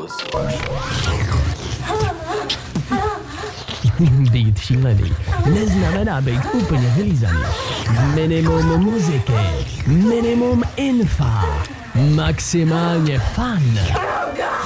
Být šílený neznamená být úplně vylízaný. Minimum muziky, minimum infa, maximálně fun.